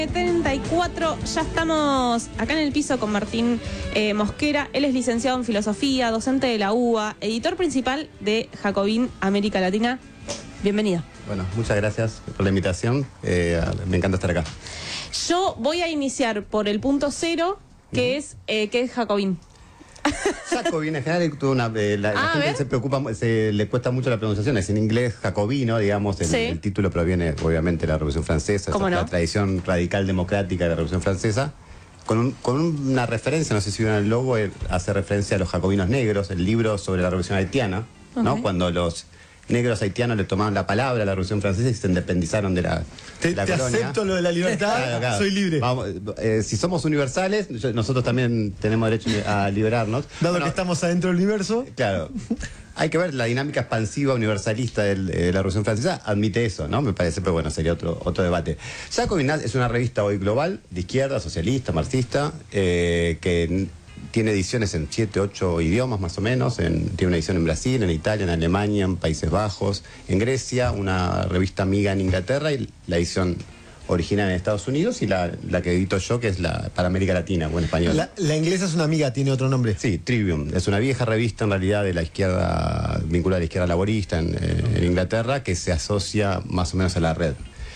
34, ya estamos acá en el piso con Martín Mosquera. Él es licenciado en Filosofía, docente de la UBA, editor principal de Jacobin América Latina. Bienvenido. Bueno, muchas gracias por la invitación. Me encanta estar acá. Yo voy a iniciar por el punto cero, que es ¿qué es Jacobin? Jacobin en general, la gente se preocupa, le cuesta mucho la pronunciación, es en inglés jacobino, digamos, el título proviene obviamente de la Revolución Francesa, la tradición radical democrática de la Revolución Francesa, con una referencia, no sé si vieron el logo, hace referencia a los jacobinos negros, el libro sobre la Revolución haitiana, ¿no? Cuando los negros haitianos le tomaron la palabra a la Revolución Francesa y se independizaron de la colonia. Te acepto lo de la libertad, claro. Soy libre. Vamos, si somos universales, nosotros también tenemos derecho a liberarnos. Dado que estamos adentro del universo. Claro. Hay que ver la dinámica expansiva universalista de la Revolución Francesa, admite eso, ¿no? Me parece, pero bueno, sería otro debate. Jacobin es una revista hoy global, de izquierda, socialista, marxista, que tiene ediciones en 7, 8 idiomas más o menos. Tiene una edición en Brasil, en Italia, en Alemania, en Países Bajos, en Grecia, una revista amiga en Inglaterra y la edición original en Estados Unidos y la que edito yo, que es para América Latina o en español. La inglesa es una amiga, tiene otro nombre. Sí, Trivium. Es una vieja revista en realidad de la izquierda, vinculada a la izquierda laborista en Inglaterra, que se asocia más o menos a la red.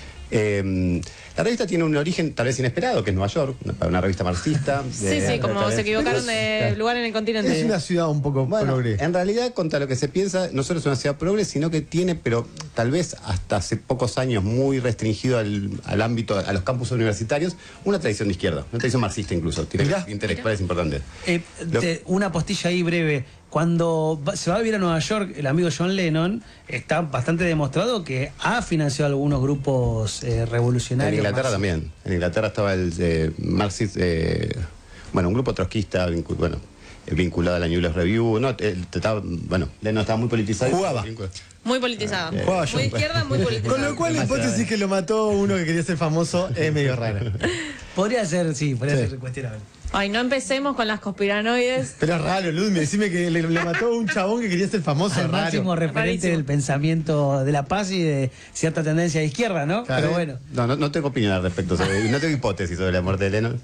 La revista tiene un origen tal vez inesperado, que es Nueva York, una revista marxista. Sí, como se equivocaron de lugar en el continente. Es una ciudad un poco progre. En realidad, contra lo que se piensa, no solo es una ciudad progre, sino que tiene, pero tal vez hasta hace pocos años, muy restringido al ámbito, a los campus universitarios, una tradición de izquierda, una tradición marxista incluso, tiene intelectuales importantes. Una postilla ahí breve. Cuando se va a vivir a Nueva York, el amigo John Lennon está bastante demostrado que ha financiado algunos grupos revolucionarios. En Inglaterra también. En Inglaterra estaba el marxist, un grupo trotskista, vinculado a la New Left Review. Lennon estaba muy politizado. Jugaba. Muy politizado. Muy izquierda, muy politizado. Con lo cual la hipótesis que lo mató uno que quería ser famoso es medio rara. Podría ser cuestionable. Ay, no empecemos con las conspiranoides. Pero es raro, Ludmi, decime que le mató a un chabón que quería ser famoso. El máximo referente del pensamiento de la paz y de cierta tendencia de izquierda, ¿no? Claro. Pero bueno. No tengo opinión al respecto, no tengo hipótesis sobre la muerte de Lennon.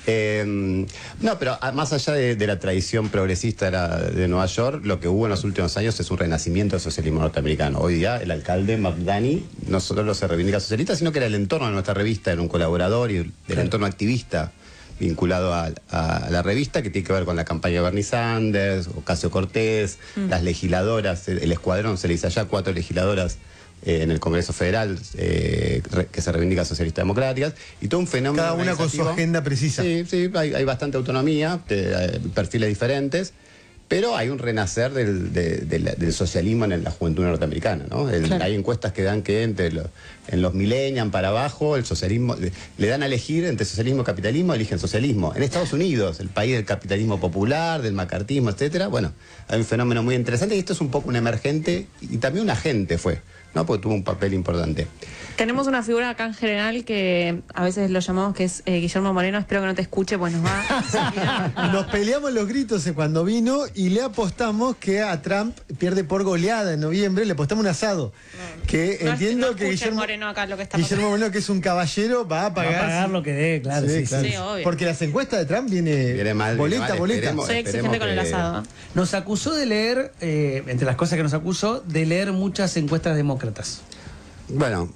Pero más allá de la tradición progresista de Nueva York, lo que hubo en los últimos años es un renacimiento del socialismo norteamericano. Hoy día el alcalde McDunney no solo se reivindica socialista, sino que era el entorno de nuestra revista, era un colaborador y del entorno activista vinculado a la revista, que tiene que ver con la campaña de Bernie Sanders, Ocasio-Cortez, las legisladoras, el escuadrón, se le dice allá, 4 legisladoras en el Congreso Federal que se reivindican socialistas democráticas, y todo un fenómeno. Cada una con su agenda precisa. Sí, hay bastante autonomía, perfiles diferentes, pero hay un renacer del socialismo en la juventud norteamericana, ¿no? Hay encuestas que dan que en los millennials para abajo, el socialismo, le dan a elegir entre socialismo y capitalismo, eligen socialismo. En Estados Unidos, el país del capitalismo popular, del macartismo, etcétera, hay un fenómeno muy interesante, y esto es un poco un emergente, y también un agente fue, ¿no? Porque tuvo un papel importante. Tenemos una figura acá en general que a veces lo llamamos, que es Guillermo Moreno. Espero que no te escuche, pues nos va. Nos peleamos los gritos cuando vino y le apostamos que a Trump pierde por goleada en noviembre. Le apostamos un asado. Entiendo que Guillermo Moreno acá lo que está Guillermo Moreno, que es un caballero, va a pagar lo que dé, claro. Sí, obvio. Porque las encuestas de Trump viene mal, boleta. Soy exigente con el asado. Nos acusó de leer, entre las cosas que nos acusó, de leer muchas encuestas demócratas. Bueno,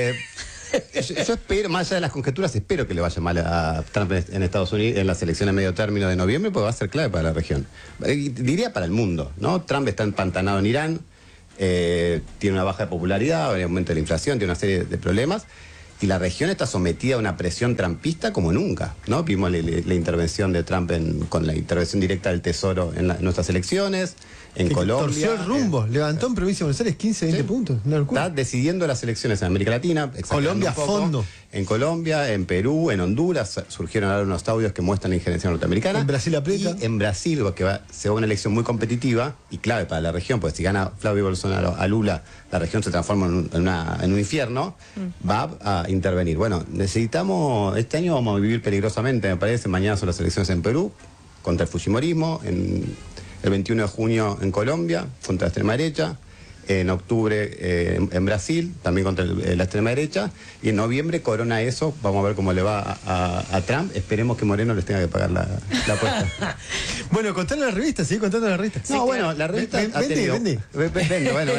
yo espero, más allá de las conjeturas, espero que le vaya mal a Trump en Estados Unidos en las elecciones medio término de noviembre, porque va a ser clave para la región. Diría para el mundo, ¿no? Trump está empantanado en Irán, tiene una baja de popularidad, hay aumento de la inflación, tiene una serie de problemas, y la región está sometida a una presión trumpista como nunca, ¿no? Vimos la intervención de Trump con la intervención directa del Tesoro en nuestras elecciones, en Colombia. Torció el rumbo, levantó en Provincia de Buenos Aires 15, 20 puntos. Está decidiendo las elecciones en América Latina. Colombia a fondo. En Colombia, en Perú, en Honduras, surgieron ahora unos audios que muestran la ingerencia norteamericana. En Brasil aprieta. Y en Brasil, porque se va a una elección muy competitiva y clave para la región, porque si gana Flavio Bolsonaro a Lula, la región se transforma en un infierno, va a intervenir. Bueno, necesitamos, este año vamos a vivir peligrosamente, me parece. Mañana son las elecciones en Perú, contra el fujimorismo, el 21 de junio en Colombia, contra la extrema derecha. en octubre en Brasil, también contra la extrema derecha, y en noviembre corona eso. Vamos a ver cómo le va a Trump. Esperemos que Moreno les tenga que pagar la apuesta. Bueno, contando la revista, ¿sí? Contando la revista. No, bueno, la revista ha tenido... Vende. Bueno.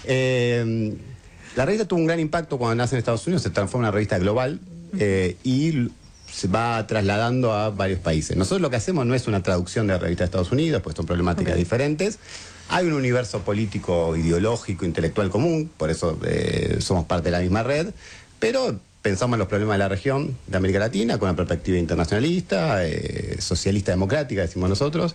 La revista tuvo un gran impacto cuando nace en Estados Unidos, se transforma en una revista global y se va trasladando a varios países. Nosotros lo que hacemos no es una traducción de la revista de Estados Unidos, pues son problemáticas diferentes. Hay un universo político, ideológico, intelectual común, por eso somos parte de la misma red, pero pensamos en los problemas de la región de América Latina con una perspectiva internacionalista, socialista democrática, decimos nosotros.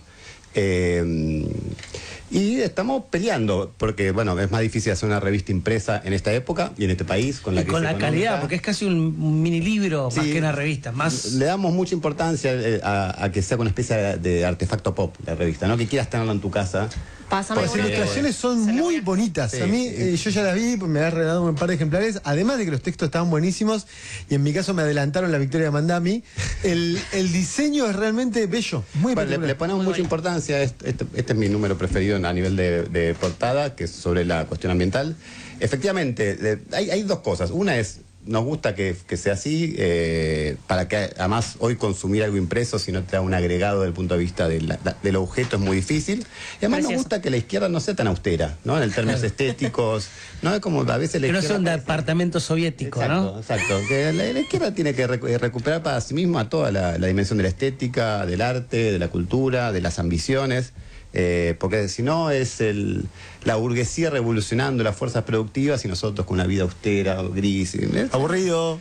Y estamos peleando, porque bueno, es más difícil hacer una revista impresa en esta época y en este país con la y con la calidad, porque es casi un mini libro más que una revista. Más... Le damos mucha importancia a que sea una especie de artefacto pop la revista, ¿no? Que quieras tenerlo en tu casa. Las ilustraciones son muy bonitas. Sí, a mí, yo ya las vi, me ha regalado un par de ejemplares. Además de que los textos estaban buenísimos, y en mi caso me adelantaron la victoria de Mandami. El diseño es realmente bello, muy particular. Le ponemos mucha importancia. Este es mi número preferido a nivel de portada, que es sobre la cuestión ambiental. Efectivamente, hay dos cosas. Una es, nos gusta que sea así, para que además hoy consumir algo impreso, si no te da un agregado desde el punto de vista del objeto, es muy difícil. Y además nos gusta que la izquierda no sea tan austera, ¿no? En términos estéticos, ¿no? Es como a veces la que no izquierda... sea un departamento soviético, exacto, ¿no? Exacto. Que la izquierda tiene que recuperar para sí misma toda la dimensión de la estética, del arte, de la cultura, de las ambiciones. Porque si no es la burguesía revolucionando las fuerzas productivas y nosotros con una vida austera, gris, Aburrido.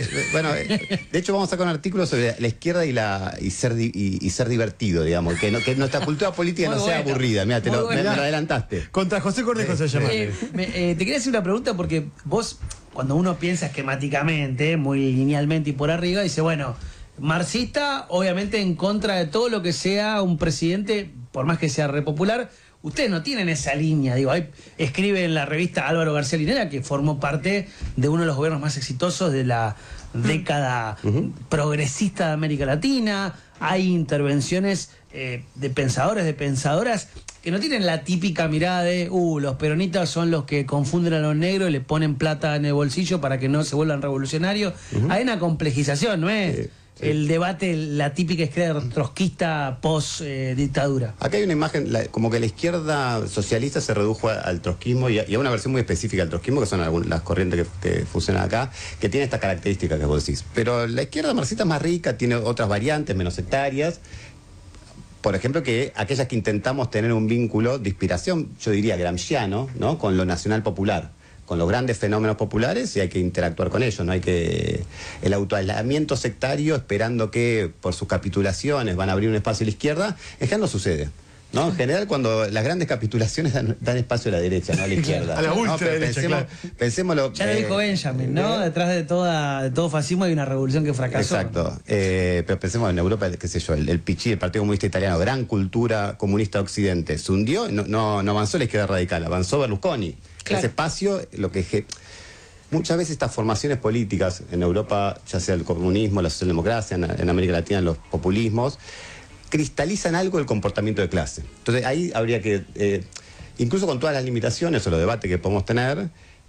de hecho vamos a sacar un artículo sobre la izquierda y ser divertido, digamos, que nuestra cultura política muy no sea bueno, aburrida. Mira, me lo adelantaste. Contra José Cornejo se llama. Te quería hacer una pregunta porque vos, cuando uno piensa esquemáticamente, muy linealmente y por arriba, dice, bueno, marxista, obviamente en contra de todo lo que sea un presidente, por más que sea repopular. Ustedes no tienen esa línea, digo, escribe en la revista Álvaro García Linera, que formó parte de uno de los gobiernos más exitosos de la década progresista de América Latina. Hay intervenciones de pensadores, de pensadoras que no tienen la típica mirada de los peronistas son los que confunden a los negros y le ponen plata en el bolsillo para que no se vuelvan revolucionarios. Hay una complejización, ¿no es? El debate, la típica izquierda trotskista post-dictadura. Acá hay una imagen, como que la izquierda socialista se redujo al trotskismo y a una versión muy específica del trotskismo, que son las corrientes que funcionan acá, que tiene esta característica que vos decís. Pero la izquierda marxista es más rica, tiene otras variantes menos sectarias. Por ejemplo, que aquellas que intentamos tener un vínculo de inspiración, yo diría gramsciano, ¿no? Con lo nacional popular, con los grandes fenómenos populares, y hay que interactuar con ellos, no hay que... El autoaislamiento sectario, esperando que por sus capitulaciones van a abrir un espacio a la izquierda, es que no sucede, ¿no? En general, cuando las grandes capitulaciones dan espacio a la derecha, no a la izquierda. A la ultraderecha, claro. Pensémoslo... Ya lo dijo Benjamin, ¿no? Detrás de todo fascismo hay una revolución que fracasó. Exacto. Pero pensemos en Europa, qué sé yo, el PCI, el Partido Comunista Italiano, gran cultura comunista de Occidente, se hundió, no avanzó la izquierda radical, avanzó Berlusconi. Claro. Ese espacio, muchas veces estas formaciones políticas en Europa, ya sea el comunismo, la socialdemocracia, en América Latina, los populismos, cristalizan algo del comportamiento de clase. Entonces ahí habría que, incluso con todas las limitaciones o los debates que podemos tener,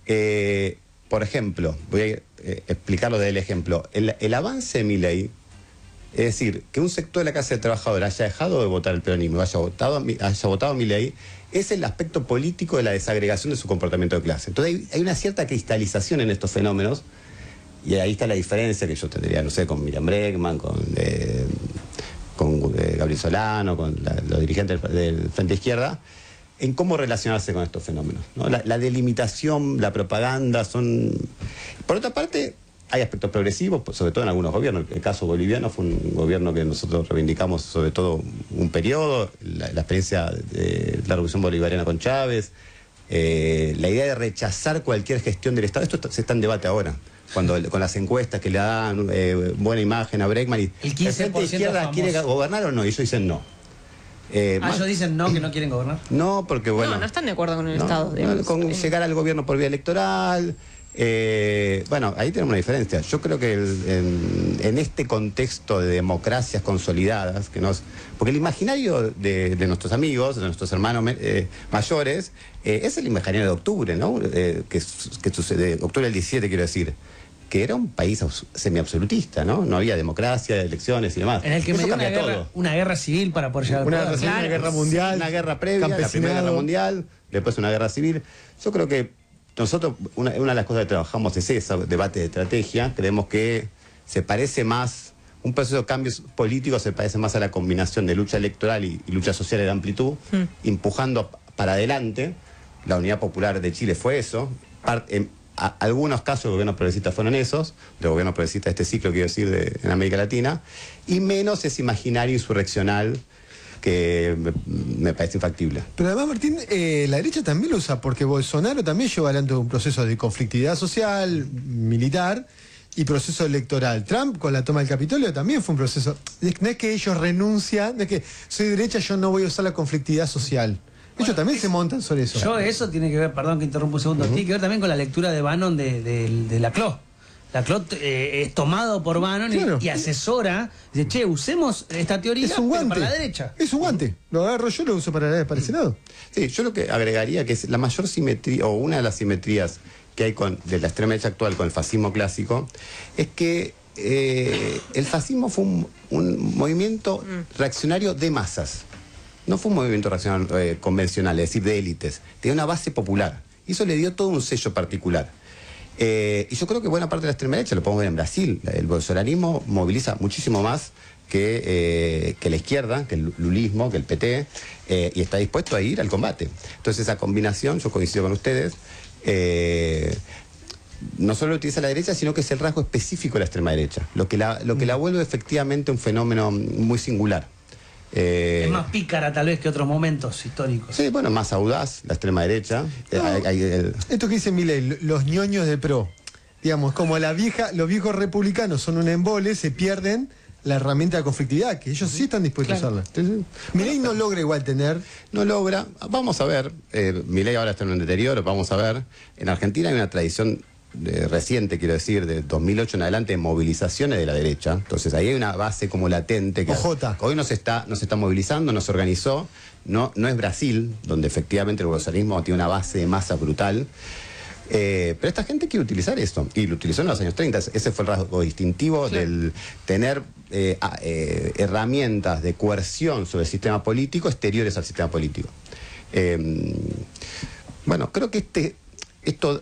por ejemplo, voy a explicarlo del ejemplo, el avance de Milei, es decir, que un sector de la clase trabajadora haya dejado de votar el peronismo, haya votado a Milei, es el aspecto político de la desagregación de su comportamiento de clase. Entonces hay una cierta cristalización en estos fenómenos, y ahí está la diferencia que yo tendría, no sé, con Miriam Bregman, con Gabriel Solano, con los dirigentes del Frente Izquierda, en cómo relacionarse con estos fenómenos, ¿no? La delimitación, la propaganda son... Por otra parte, hay aspectos progresivos, sobre todo en algunos gobiernos. El caso boliviano fue un gobierno que nosotros reivindicamos sobre todo un periodo, la experiencia de la revolución bolivariana con Chávez, la idea de rechazar cualquier gestión del Estado. Esto se está en debate ahora, con las encuestas que le dan buena imagen a Bregman. Y el 15% Frente Izquierda famoso. ¿Quiere gobernar o no? Y ellos dicen no. Ellos dicen no, que no quieren gobernar. No, porque bueno... No están de acuerdo con el no, Estado. con llegar al gobierno por vía electoral... Bueno, ahí tenemos una diferencia. Yo creo que en este contexto de democracias consolidadas, porque el imaginario de nuestros amigos, de nuestros hermanos mayores, es el imaginario de octubre, ¿no? Que sucede, octubre del 17, quiero decir, que era un país semiabsolutista, ¿no? No había democracia, elecciones y demás. En el que me dio una guerra civil para poder llegar al poder. Una guerra mundial. Una guerra previa, la Primera Guerra Mundial, después una guerra civil. Yo creo que nosotros, una de las cosas que trabajamos es ese debate de estrategia. Creemos que se parece más, un proceso de cambios políticos se parece más a la combinación de lucha electoral y lucha social de amplitud, empujando para adelante. La Unidad Popular de Chile fue eso. Algunos casos de gobiernos progresistas fueron esos, de gobiernos progresistas de este ciclo, quiero decir, en América Latina, y menos ese imaginario insurreccional que me parece infactible. Pero además, Martín, la derecha también lo usa, porque Bolsonaro también lleva adelante un proceso de conflictividad social, militar y proceso electoral. Trump, con la toma del Capitolio, también fue un proceso. No es que ellos renuncian, no es que soy derecha, yo no voy a usar la conflictividad social. Ellos también se montan sobre eso. Eso tiene que ver, perdón que interrumpo un segundo, tiene que ver también con la lectura de Bannon de Laclau. Laclau es tomado por Bannon y asesora, dice, che, usemos esta teoría para la derecha. Es un guante. Lo agarro yo, lo uso para ese lado. Sí, yo lo que agregaría que es la mayor simetría, o una de las simetrías que hay de la extrema derecha actual con el fascismo clásico, es que el fascismo fue un movimiento reaccionario de masas. No fue un movimiento reaccionario convencional, es decir, de élites. Tenía una base popular. Y eso le dio todo un sello particular. Y yo creo que buena parte de la extrema derecha, lo podemos ver en Brasil, el bolsonarismo moviliza muchísimo más que la izquierda, que el lulismo, que el PT, y está dispuesto a ir al combate. Entonces esa combinación, yo coincido con ustedes, no solo lo utiliza la derecha, sino que es el rasgo específico de la extrema derecha, lo que la vuelve efectivamente un fenómeno muy singular. Es más pícara tal vez que otros momentos históricos. Sí, bueno, más audaz, la extrema derecha. Esto que dice Milei, los ñoños del PRO, digamos, como los viejos republicanos son un embole, se pierden la herramienta de conflictividad, que ellos sí están dispuestos a usarla. Milei no logra igual tener... No logra, vamos a ver, Milei ahora está en un deterioro, vamos a ver. En Argentina hay una tradición reciente, quiero decir, de 2008 en adelante, de movilizaciones de la derecha. Entonces ahí hay una base como latente que hoy nos está movilizando, nos organizó. No es Brasil, donde efectivamente el bolsonarismo tiene una base de masa brutal. Pero esta gente quiere utilizar esto, y lo utilizó en los años 30. Ese fue el rasgo distintivo del tener herramientas de coerción sobre el sistema político exteriores al sistema político. Bueno, creo que esto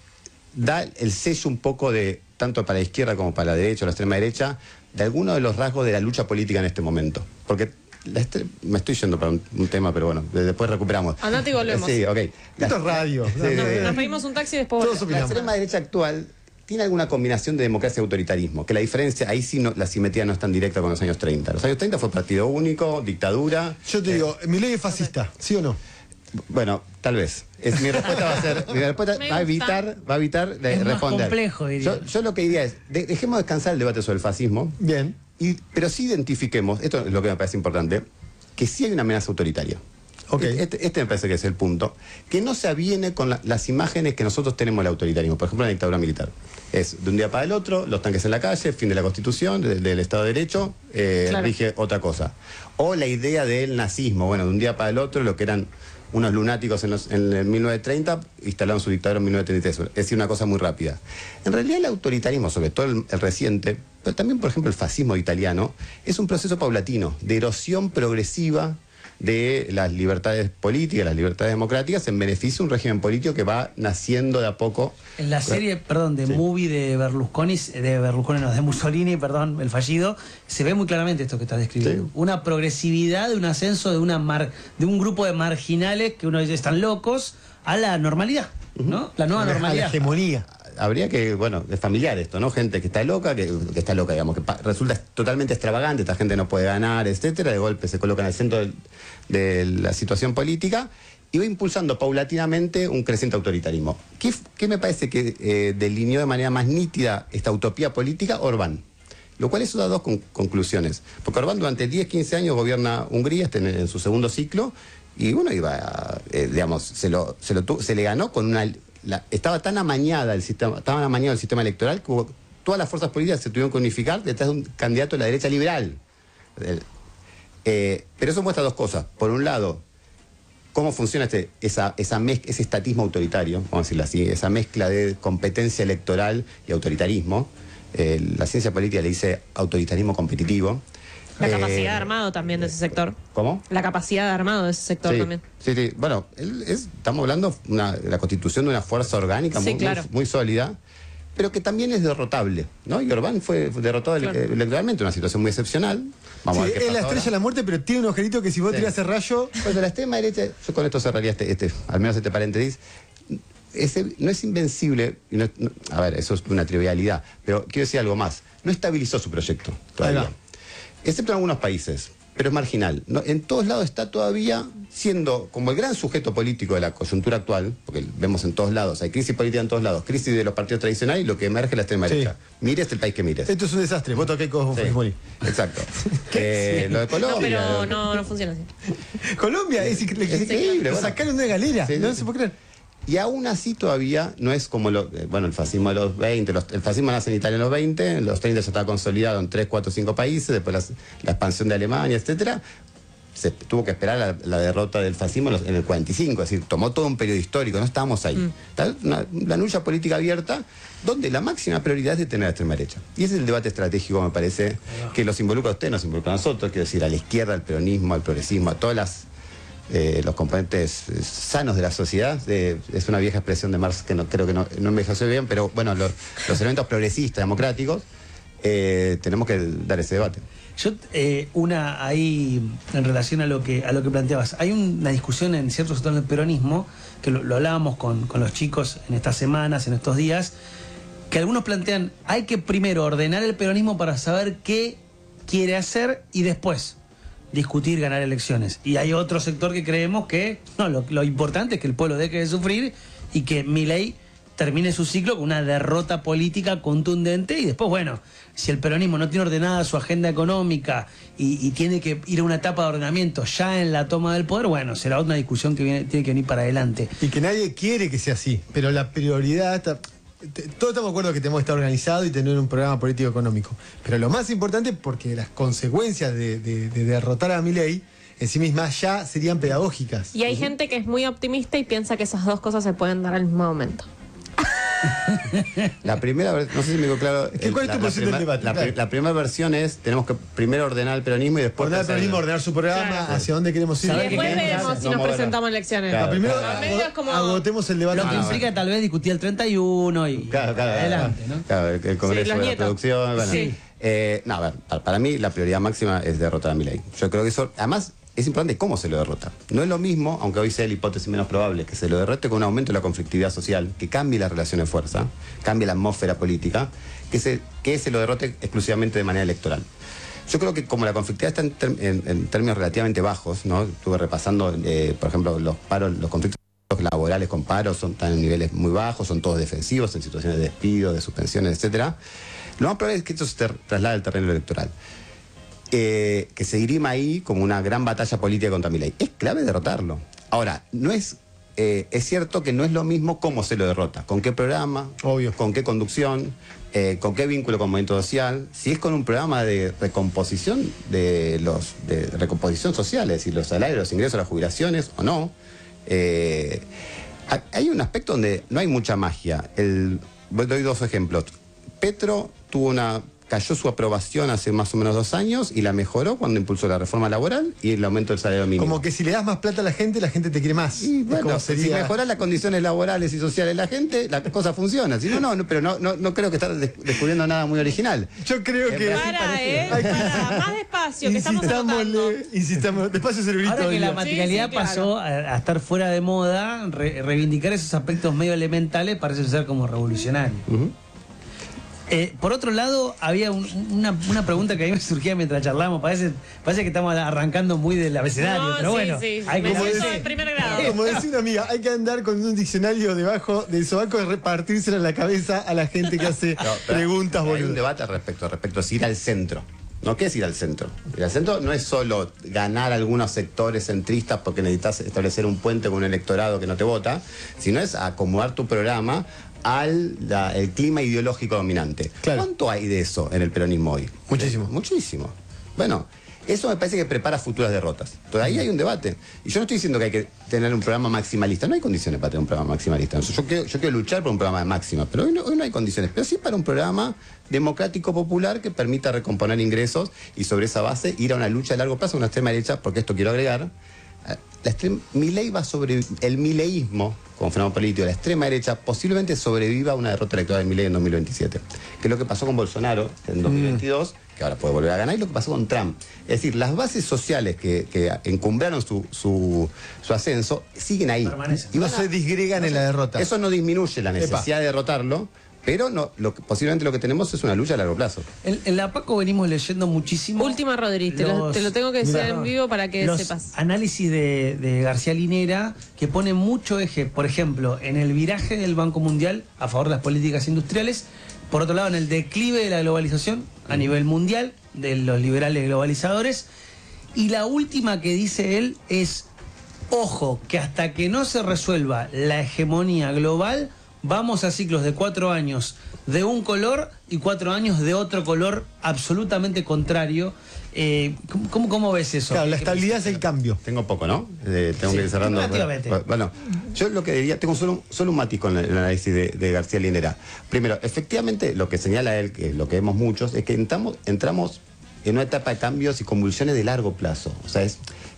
da el sello un poco de, tanto para la izquierda como para la derecha o la extrema derecha, de algunos de los rasgos de la lucha política en este momento. Porque me estoy yendo para un tema, pero bueno, después recuperamos. Andate y volvemos. Sí, ok. Esto es radio. Nos pedimos un taxi y después volvemos. La extrema derecha actual tiene alguna combinación de democracia y autoritarismo, que la diferencia, ahí sí la simetría no es tan directa con los años 30. Los años 30 fue partido único, dictadura. Yo te digo, Milei es fascista, ¿sí o no? Bueno, tal vez. Mi respuesta va a evitar es responder. Más complejo, diría. Yo lo que diría es, dejemos descansar el debate sobre el fascismo. Bien. Pero sí identifiquemos, esto es lo que me parece importante, que sí hay una amenaza autoritaria. Okay. Este me parece que es el punto, que no se aviene con las imágenes que nosotros tenemos del autoritarismo. Por ejemplo, la dictadura militar. Es de un día para el otro, los tanques en la calle, fin de la Constitución, del Estado de Derecho, rige otra cosa. O la idea del nazismo, bueno, de un día para el otro, lo que eran unos lunáticos en el 1930 instalaron su dictadura en 1933. Es decir, una cosa muy rápida. En realidad el autoritarismo, sobre todo el reciente, pero también, por ejemplo, el fascismo italiano, es un proceso paulatino, de erosión progresiva de las libertades políticas, las libertades democráticas, en beneficio de un régimen político que va naciendo de a poco. En la serie, Movie de Berlusconi, de Mussolini, el fallido, se ve muy claramente esto que estás describiendo. Sí. Una progresividad, de un ascenso de un grupo de marginales que uno dice están locos, a la normalidad, ¿no? La nueva normalidad. A la hegemonía. Habría que, es familiar esto, ¿no? Gente que está loca, digamos, que resulta totalmente extravagante, esta gente no puede ganar, etcétera, de golpe se coloca en el centro de la situación política y va impulsando paulatinamente un creciente autoritarismo. ¿Qué me parece que delineó de manera más nítida esta utopía política? Orbán. Lo cual eso da dos conclusiones. Porque Orbán durante 10, 15 años gobierna Hungría, está en su segundo ciclo, y bueno, se le ganó con una estaba tan amañado el sistema electoral que todas las fuerzas políticas se tuvieron que unificar detrás de un candidato de la derecha liberal. Pero eso muestra dos cosas. Por un lado, cómo funciona ese estatismo autoritario, vamos a decirlo así, esa mezcla de competencia electoral y autoritarismo. La ciencia política le dice autoritarismo competitivo. La capacidad de armado también de ese sector. ¿Cómo? La capacidad de armado de ese sector Sí, también. sí. Bueno, estamos hablando de la constitución de una fuerza orgánica Sí, claro. muy sólida, pero que también es derrotable, ¿no? Y Orbán fue derrotado electoralmente, una situación muy excepcional. Vamos a ver qué es la pasa estrella de ahora. la muerte, pero tiene un agujerito que si vos tirás el rayo. Pues de la extrema derecha, yo con esto cerraría al menos este paréntesis. No es invencible, a ver, eso es una trivialidad, pero quiero decir algo más. No estabilizó su proyecto todavía. Excepto en algunos países, pero es marginal. En todos lados está todavía siendo como el gran sujeto político de la coyuntura actual, porque vemos en todos lados, hay crisis política en todos lados, crisis de los partidos tradicionales y lo que emerge es la extrema derecha. Mires el país que mires. Esto es un desastre. Voto que con Fujimori. Exacto. Lo de Colombia. No, pero no funciona así. Colombia es increíble, Lo bueno. sacaron de una galera. Sí, No sí. se puede creer. Y aún así todavía no es como el fascismo de los 20, el fascismo nace en Italia en los 20, en los 30 ya estaba consolidado en 3, 4, 5 países, después la expansión de Alemania, etcétera. Se tuvo que esperar la derrota del fascismo en el 45, es decir, tomó todo un periodo histórico, no estábamos ahí. Está una lucha política abierta donde la máxima prioridad es detener a la extrema derecha. Y ese es el debate estratégico, me parece, que los involucra a ustedes, nos involucra a nosotros, quiero decir, a la izquierda, al peronismo, al progresismo, a todas los componentes sanos de la sociedad. Es una vieja expresión de Marx que creo que no envejeció bien, pero bueno, los elementos progresistas, democráticos, tenemos que dar ese debate. Yo, ahí, en relación a lo que planteabas, hay una discusión en ciertos sectores del peronismo, que lo hablábamos con los chicos en estas semanas, en estos días, que algunos plantean, hay que primero ordenar el peronismo para saber qué quiere hacer y después discutir ganar elecciones. Y hay otro sector que creemos que no, lo importante es que el pueblo deje de sufrir y que Milei termine su ciclo con una derrota política contundente y después, bueno, si el peronismo no tiene ordenada su agenda económica y tiene que ir a una etapa de ordenamiento ya en la toma del poder, bueno, será otra discusión que tiene que venir para adelante. Y que nadie quiere que sea así, pero la prioridad está... Todos estamos de acuerdo que tenemos que estar organizados y tener un programa político económico. Pero lo más importante, porque las consecuencias de derrotar a Milei en sí mismas ya serían pedagógicas. Y hay gente que es muy optimista y piensa que esas dos cosas se pueden dar al mismo momento. La primera, no sé si me quedó claro. ¿Cuál es tu posición del debate? Claro. La primera versión es, tenemos que primero ordenar el peronismo y después... Ordenar el peronismo, ordenar su programa, Claro. hacia dónde queremos ir. Y Saber después qué queremos veremos hacer. si nos Vamos a ver. presentamos en elecciones. Claro. Primero Al medio es como- agotemos el debate. Lo que implica tal vez discutir el 31 y adelante, ¿no? Claro, el Congreso Sí, los de la nietos. Producción. Bueno. Sí. No, a ver, para mí la prioridad máxima es derrotar a Milei. Yo creo que eso, además, es importante cómo se lo derrota. No es lo mismo, aunque hoy sea la hipótesis menos probable, que se lo derrote con un aumento de la conflictividad social, que cambie la relación de fuerza, cambie la atmósfera política, que se lo derrote exclusivamente de manera electoral. Yo creo que como la conflictividad está en términos relativamente bajos, ¿no? Estuve repasando, por ejemplo, los conflictos laborales con paros están en niveles muy bajos, son todos defensivos, en situaciones de despido, de suspensiones, etcétera. Lo más probable es que esto se traslade al terreno electoral. Que se dirima ahí como una gran batalla política contra Milei. Es clave derrotarlo. Ahora, es cierto que no es lo mismo cómo se lo derrota, con qué programa, Obvio. con qué conducción, con qué vínculo con movimiento social, si es con un programa de recomposición de recomposición social, es decir, los salarios, los ingresos, las jubilaciones o no. Hay un aspecto donde no hay mucha magia. Doy dos ejemplos. Petro cayó su aprobación hace más o menos 2 años y la mejoró cuando impulsó la reforma laboral y el aumento del salario mínimo. Como que si le das más plata a la gente te quiere más. Y Es bueno, como si mejoras las condiciones laborales y sociales de la gente, la cosa funciona. Si no, pero no creo que estés descubriendo nada muy original. Yo creo que... Para, más despacio, que estamos anotando. Insistamos, despacio cerebrito. Ahora que la digo. materialidad Sí, claro. pasó a estar fuera de moda, reivindicar esos aspectos medio elementales parece ser como revolucionario. Por otro lado, había una pregunta que a mí me surgía mientras charlábamos. Parece que estamos arrancando muy del abecedario, No, pero sí, bueno. sí. Hay Me como siento ese- en primer grado. Como decía una amiga, hay que andar con un diccionario debajo del sobaco y repartírselo en la cabeza a la gente que hace No, pero preguntas hay un boludas. debate al respecto, si ir al centro. ¿No? ¿Qué es ir al centro? Ir al centro no es solo ganar algunos sectores centristas porque necesitas establecer un puente con un electorado que no te vota, sino es acomodar tu programa al el clima ideológico dominante. Claro. ¿Cuánto hay de eso en el peronismo hoy? Muchísimo. Muchísimo. Bueno, eso me parece que prepara futuras derrotas. Todavía hay un debate. Y yo no estoy diciendo que hay que tener un programa maximalista. No hay condiciones para tener un programa maximalista. Yo quiero luchar por un programa de máxima, pero hoy no hay condiciones. Pero sí para un programa democrático popular que permita recomponer ingresos y sobre esa base ir a una lucha a largo plazo con una extrema derecha, porque esto quiero agregar. Milei va sobre el mileísmo como fenómeno político, la extrema derecha posiblemente sobreviva a una derrota electoral de Milei en 2027, que es lo que pasó con Bolsonaro en 2022, que ahora puede volver a ganar, y lo que pasó con Trump. Es decir, las bases sociales que encumbraron su ascenso siguen ahí. Y no se disgregan en la derrota. Eso no disminuye la necesidad de derrotarlo, pero posiblemente lo que tenemos es una lucha a largo plazo. En la PACO venimos leyendo muchísimo. Última, Rodri, te lo tengo que decir en vivo para que los sepas. Análisis de García Linera que pone mucho eje, por ejemplo, en el viraje del Banco Mundial a favor de las políticas industriales, por otro lado en el declive de la globalización a nivel mundial, de los liberales globalizadores, y la última que dice él es, ojo, que hasta que no se resuelva la hegemonía global, vamos a ciclos de 4 años de un color y 4 años de otro color absolutamente contrario. ¿Cómo ves eso? Claro, la estabilidad es el cambio. Tengo poco, ¿no? Tengo que ir cerrando. relativamente. Bueno, yo lo que diría, tengo solo un matiz con el análisis de García Linera. Primero, efectivamente, lo que señala él, que lo que vemos muchos, es que entramos en una etapa de cambios y convulsiones de largo plazo. O sea,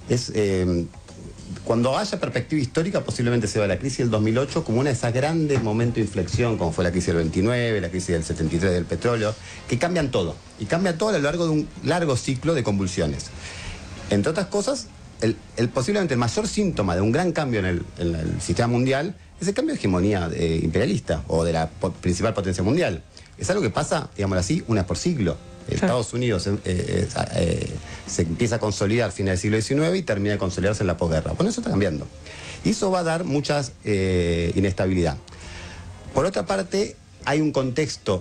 cuando haya perspectiva histórica, posiblemente se va la crisis del 2008 como una de esas grandes momentos de inflexión, como fue la crisis del 29, la crisis del 73 del petróleo, que cambian todo. Y cambia todo a lo largo de un largo ciclo de convulsiones. Entre otras cosas, posiblemente el mayor síntoma de un gran cambio en el sistema mundial es el cambio de hegemonía imperialista o de la principal potencia mundial. Es algo que pasa, digámoslo así, una vez por siglo. Estados Unidos se empieza a consolidar a finales del siglo XIX y termina de consolidarse en la posguerra. Bueno, eso está cambiando. Y eso va a dar mucha inestabilidad. Por otra parte, hay un contexto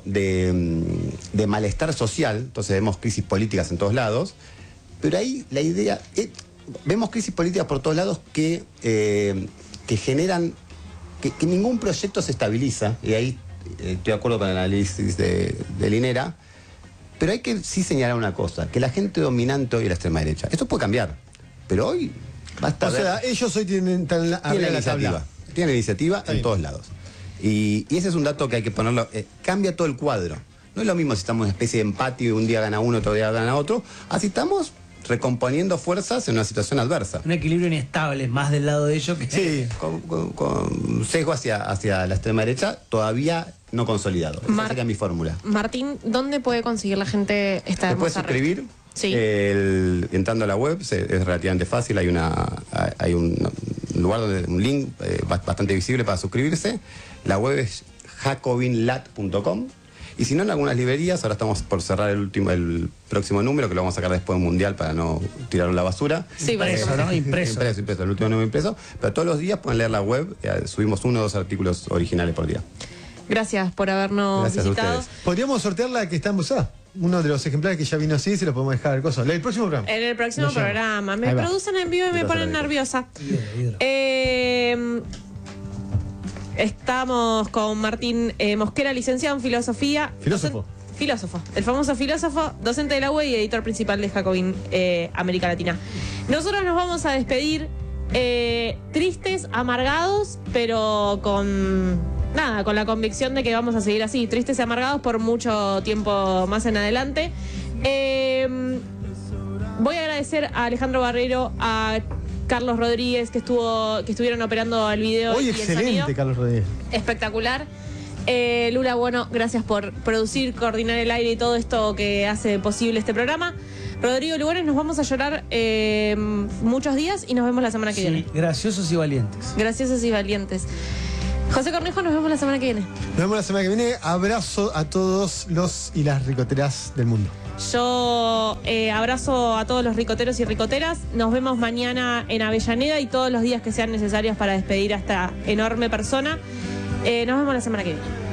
de malestar social, entonces vemos crisis políticas en todos lados, pero ahí la idea, vemos crisis políticas por todos lados que generan, que ningún proyecto se estabiliza, y ahí estoy de acuerdo con el análisis de Linera. Pero hay que sí señalar una cosa, que la gente dominante hoy es la extrema derecha. Esto puede cambiar, pero hoy basta. O sea, ellos hoy tienen la iniciativa. Tienen iniciativa en todos lados. Y ese es un dato que hay que ponerlo. Cambia todo el cuadro. No es lo mismo si estamos en una especie de empate y un día gana uno, otro día gana otro. Así estamos recomponiendo fuerzas en una situación adversa. Un equilibrio inestable, más del lado de ellos que... Sí, con sesgo hacia la extrema derecha, todavía no consolidado. Esa sería mi fórmula. Martín, ¿dónde puede conseguir la gente esta ¿Te puedes suscribir? Sí. Entrando a la web es relativamente fácil, hay un lugar un link bastante visible para suscribirse. La web es jacobinlat.com. Y si no, en algunas librerías, ahora estamos por cerrar el próximo número, que lo vamos a sacar después en Mundial para no tirarlo a la basura. Sí, impreso, ¿no? Impreso, el último número impreso. Pero todos los días pueden leer la web, subimos 1 o 2 artículos originales por día. Gracias por habernos visitado. A ustedes. Podríamos sortear la que está en Busá. Uno de los ejemplares que ya vino así, se lo podemos dejar cosas. El próximo programa. En el próximo programa. Me Ahí va. producen en vivo y me ponen nerviosa. Estamos con Martín Mosquera, licenciado en filosofía. Filósofo. El famoso filósofo, docente de la UE y editor principal de Jacobin América Latina. Nosotros nos vamos a despedir tristes, amargados, pero con la convicción de que vamos a seguir así, tristes y amargados por mucho tiempo más en adelante. Voy a agradecer a Alejandro Barrero, a Carlos Rodríguez, que estuvieron operando el video. Hoy y el excelente, sonido. Carlos Rodríguez. Espectacular. Lula, bueno, gracias por producir, coordinar el aire y todo esto que hace posible este programa. Rodrigo Lugones, nos vamos a llorar muchos días y nos vemos la semana que viene. Graciosos y valientes. Graciosos y valientes. José Cornejo, nos vemos la semana que viene. Nos vemos la semana que viene. Abrazo a todos los y las ricoteras del mundo. Yo abrazo a todos los ricoteros y ricoteras. Nos vemos mañana en Avellaneda y todos los días que sean necesarios para despedir a esta enorme persona. Nos vemos la semana que viene.